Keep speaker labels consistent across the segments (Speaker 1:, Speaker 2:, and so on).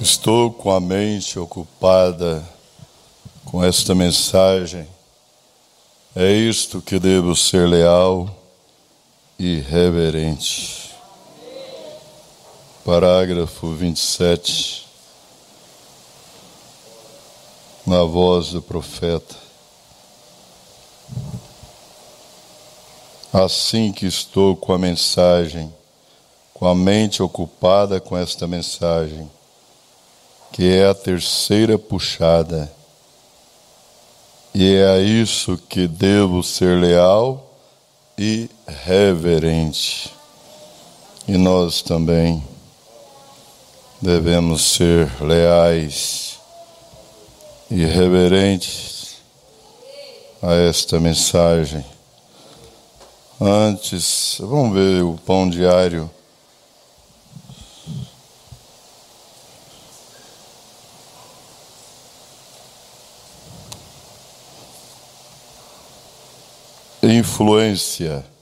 Speaker 1: Estou com a mente ocupada com esta mensagem. É isto que devo ser leal e reverente. Parágrafo 27. Na voz do profeta. Assim que estou com a mensagem, com a mente ocupada com esta mensagem, que é a terceira puxada, e é a isso que devo ser leal e reverente. E nós também devemos ser leais e reverentes a esta mensagem. Antes, vamos ver o pão diário. Influência.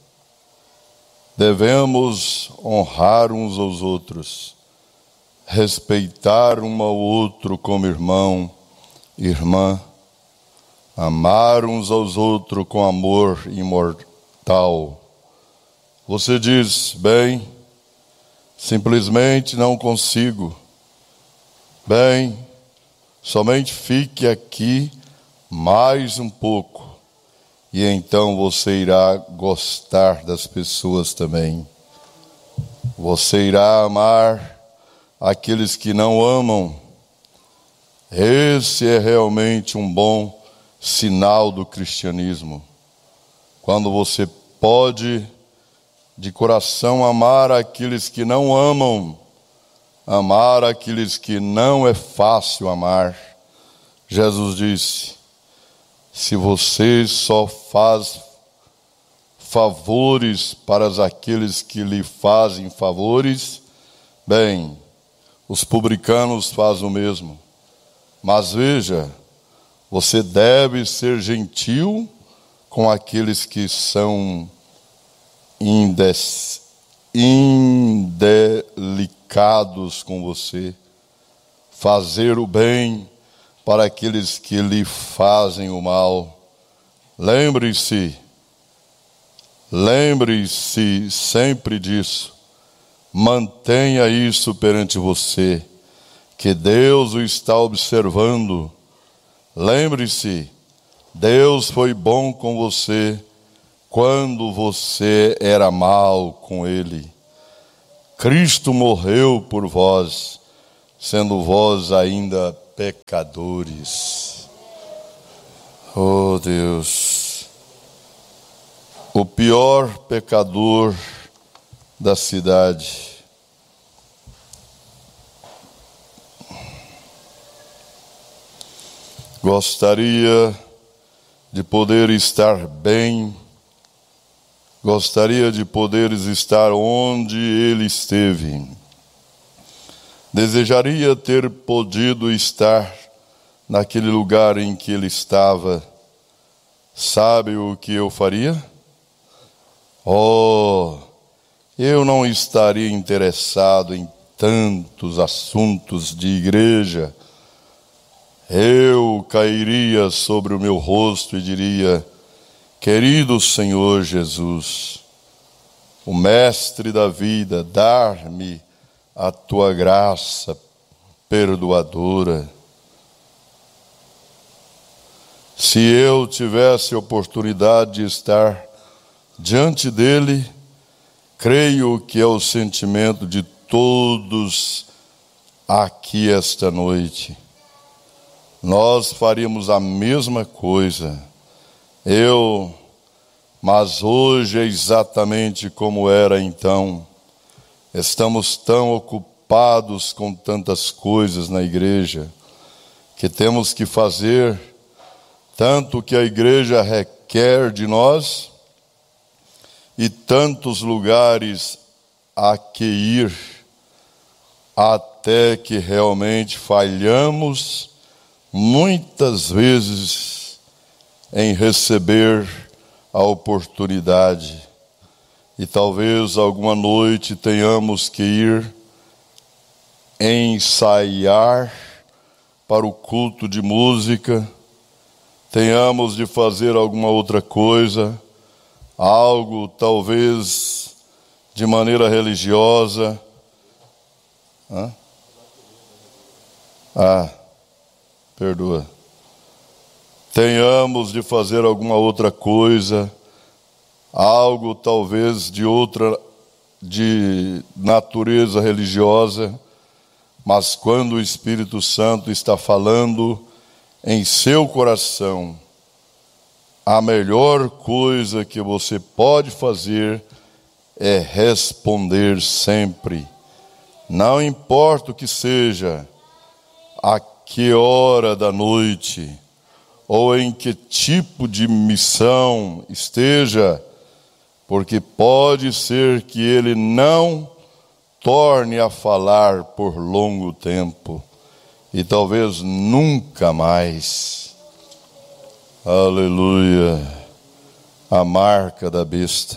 Speaker 1: Devemos honrar uns aos outros, respeitar um ao outro como irmão, irmã, amar uns aos outros com amor imortal. Você diz, bem, simplesmente não consigo. Bem, somente fique aqui mais um pouco. E então você irá gostar das pessoas também. Você irá amar aqueles que não amam. Esse é realmente um bom sinal do cristianismo. Quando você pode, de coração, amar aqueles que não amam. Amar aqueles que não é fácil amar. Jesus disse: se você só faz favores para aqueles que lhe fazem favores, bem, os publicanos fazem o mesmo. Mas veja, você deve ser gentil com aqueles que são indelicados com você. Fazer o bem para aqueles que lhe fazem o mal. Lembre-se sempre disso. Mantenha isso perante você, que Deus o está observando. Lembre-se, Deus foi bom com você quando você era mal com Ele. Cristo morreu por vós, sendo vós ainda pecadores. Oh Deus, o pior pecador da cidade. Gostaria de poder estar bem, gostaria de poder estar onde ele esteve. Desejaria ter podido estar naquele lugar em que ele estava. Sabe o que eu faria? Eu não estaria interessado em tantos assuntos de igreja. Eu cairia sobre o meu rosto e diria: querido Senhor Jesus, o mestre da vida, dar-me a tua graça perdoadora. Se eu tivesse oportunidade de estar diante dele, creio que é o sentimento de todos aqui esta noite. Nós faríamos a mesma coisa. Mas hoje é exatamente como era então. Estamos tão ocupados com tantas coisas na igreja, que temos que fazer tanto que a igreja requer de nós, e tantos lugares a que ir, até que realmente falhamos, muitas vezes, em receber a oportunidade. E talvez alguma noite tenhamos que ir ensaiar para o culto de música, tenhamos de fazer alguma outra coisa, algo talvez de maneira religiosa. Perdoa. Tenhamos de fazer alguma outra coisa, algo talvez de natureza religiosa, mas quando o Espírito Santo está falando em seu coração, a melhor coisa que você pode fazer é responder sempre. Não importa o que seja, a que hora da noite, ou em que tipo de missão esteja, porque pode ser que ele não torne a falar por longo tempo, e talvez nunca mais. Aleluia. A marca da besta.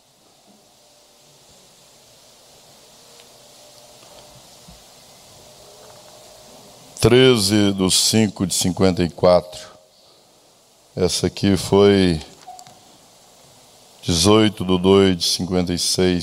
Speaker 1: (13/5/54). Essa aqui foi 18/2/56.